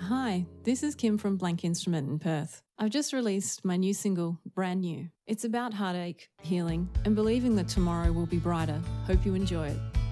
Hi, this is Kim from Blank Instrument in Perth. I've just released my new single, Brand New. It's about heartache, healing, and believing that tomorrow will be brighter. Hope you enjoy it.